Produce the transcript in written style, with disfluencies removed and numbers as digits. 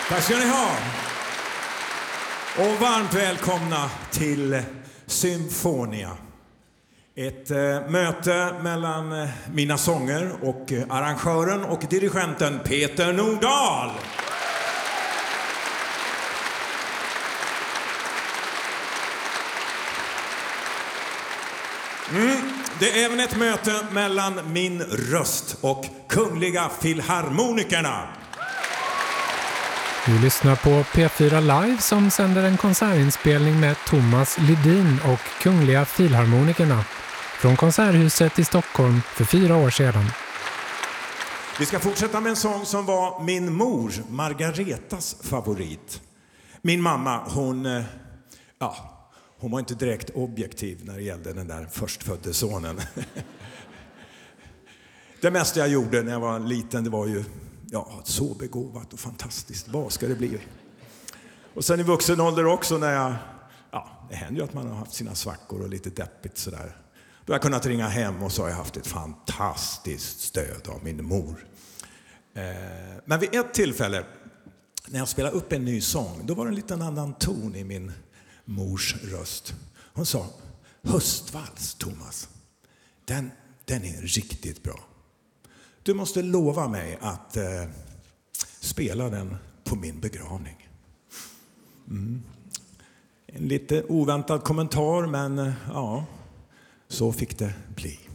Tack ska ni ha. Och varmt välkomna till Symfonia. Ett möte mellan mina sånger och arrangören och dirigenten Peter Nordahl. Det är även ett möte mellan min röst och Kungliga Filharmonikerna. Du lyssnar på P4 Live som sänder en konsertinspelning med Thomas Ledin och Kungliga Filharmonikerna från Konserthuset i Stockholm för 4 år sedan. Vi ska fortsätta med en sång som var min mor, Margaretas, favorit. Min mamma, hon var inte direkt objektiv när det gällde den där förstfödde sonen. Det mesta jag gjorde när jag var liten, det var ju så begåvat och fantastiskt. Vad ska det bli? Och sen i vuxen ålder också när det händer ju att man har haft sina svackor och lite deppigt sådär. Då har jag kunnat ringa hem och så har jag haft ett fantastiskt stöd av min mor. Men vid ett tillfälle när jag spelade upp en ny sång, då var det en liten annan ton i min mors röst. Hon sa: höstvals, Thomas. Den är riktigt bra. Du måste lova mig att spela den på min begravning. En lite oväntad kommentar, men så fick det bli.